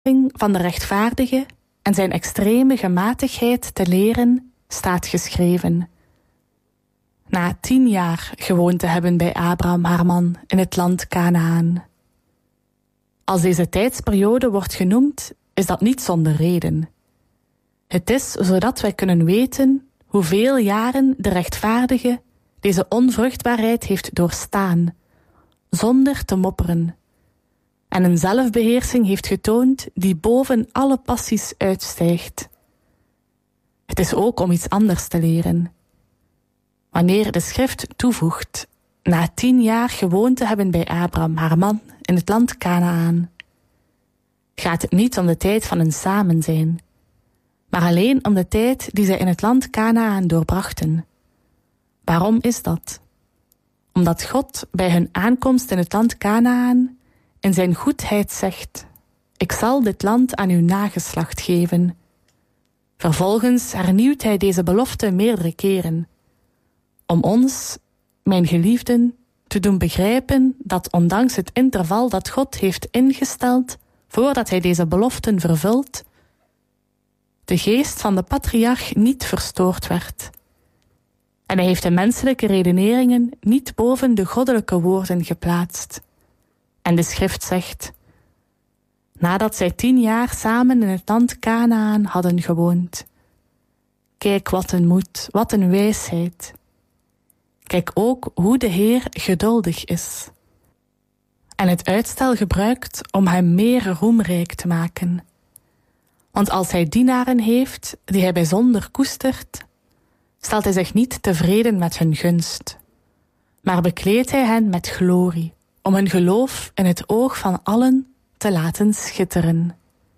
van de rechtvaardige en zijn extreme gematigdheid te leren staat geschreven. Na 10 jaar gewoond te hebben bij Abraham haar man in het land Kanaän. Als deze tijdsperiode wordt genoemd, is dat niet zonder reden. Het is zodat wij kunnen weten hoeveel jaren de rechtvaardige deze onvruchtbaarheid heeft doorstaan, zonder te mopperen, en een zelfbeheersing heeft getoond die boven alle passies uitstijgt. Het is ook om iets anders te leren. Wanneer de schrift toevoegt, na 10 jaar gewoond te hebben bij Abraham, haar man, in het land Kanaän, gaat het niet om de tijd van hun samenzijn, maar alleen om de tijd die zij in het land Kanaän doorbrachten. Waarom is dat? Omdat God bij hun aankomst in het land Kanaän in zijn goedheid zegt: ik zal dit land aan uw nageslacht geven. Vervolgens hernieuwt hij deze belofte meerdere keren, om ons, mijn geliefden, te doen begrijpen dat ondanks het interval dat God heeft ingesteld voordat hij deze beloften vervult, de geest van de patriarch niet verstoord werd. En hij heeft de menselijke redeneringen niet boven de goddelijke woorden geplaatst. En de schrift zegt: nadat zij 10 jaar samen in het land Kanaän hadden gewoond. Kijk wat een moed, wat een wijsheid. Kijk ook hoe de Heer geduldig is. En het uitstel gebruikt om hem meer roemrijk te maken. Want als hij dienaren heeft die hij bijzonder koestert, stelt hij zich niet tevreden met hun gunst, maar bekleedt hij hen met glorie, om hun geloof in het oog van allen te laten schitteren.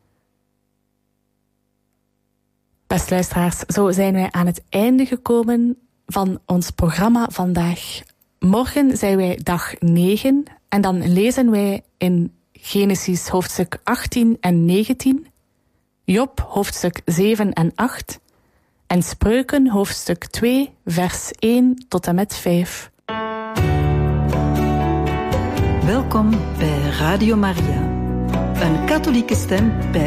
Beste luisteraars, zo zijn wij aan het einde gekomen van ons programma vandaag. Morgen zijn wij dag 9 en dan lezen wij in Genesis hoofdstuk 18 en 19, Job hoofdstuk 7 en 8 en Spreuken hoofdstuk 2 vers 1 tot en met 5. Welkom bij Radio Maria, een katholieke stem bij